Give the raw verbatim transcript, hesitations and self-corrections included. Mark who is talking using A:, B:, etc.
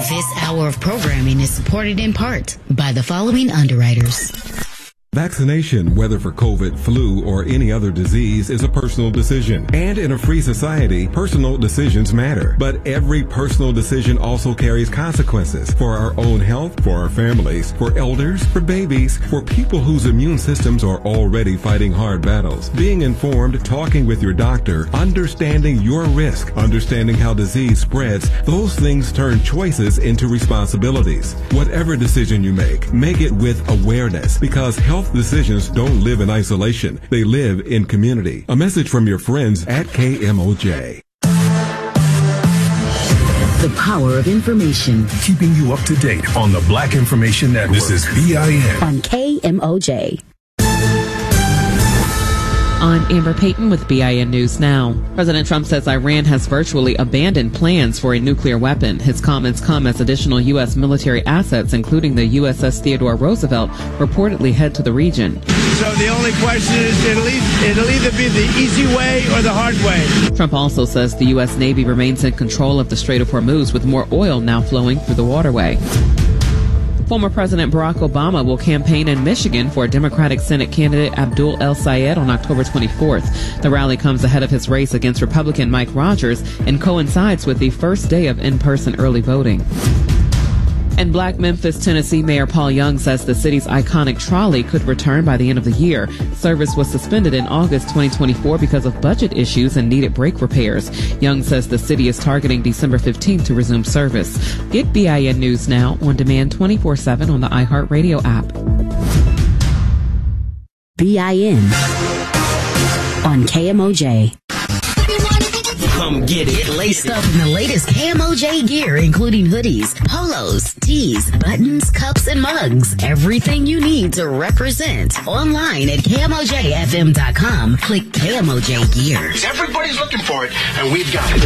A: This hour of programming is supported in part by the following underwriters.
B: Vaccination, whether for COVID, flu, or any other disease, is a personal decision. And in a free society, personal decisions matter. But every personal decision also carries consequences for our own health, for our families, for elders, for babies, for people whose immune systems are already fighting hard battles. Being informed, talking with your doctor, understanding your risk, understanding how disease spreads, those things turn choices into responsibilities. Whatever decision you make, make it with awareness, because health decisions don't live in isolation. They live in community. A message from your friends at K M O J.
A: The power of information.
C: Keeping you up to date on the Black Information Network. This is B I N.
A: On K M O J.
D: I'm Amber Payton with B I N News Now. President Trump says Iran has virtually abandoned plans for a nuclear weapon. His comments come as additional U S military assets, including the U S S Theodore Roosevelt, reportedly head to the region.
E: So the only question is it'll either, it'll either be the easy way or the hard way.
D: Trump also says the U S Navy remains in control of the Strait of Hormuz, with more oil now flowing through the waterway. Former President Barack Obama will campaign in Michigan for Democratic Senate candidate Abdul El Sayed on October twenty-fourth. The rally comes ahead of his race against Republican Mike Rogers and coincides with the first day of in-person early voting. And Black Memphis, Tennessee Mayor Paul Young says the city's iconic trolley could return by the end of the year. Service was suspended in August twenty twenty-four because of budget issues and needed brake repairs. Young says the city is targeting December fifteenth to resume service. Get B I N News Now on demand twenty-four seven on the iHeartRadio app.
A: B I N on K M O J.
F: Come get it.
A: Get laced up in the latest K M O J gear, including hoodies, polos, tees, buttons, cups, and mugs. Everything you need to represent. Online at K M O J F M dot com. Click K M O J Gear.
F: Everybody's looking for it, and we've got it.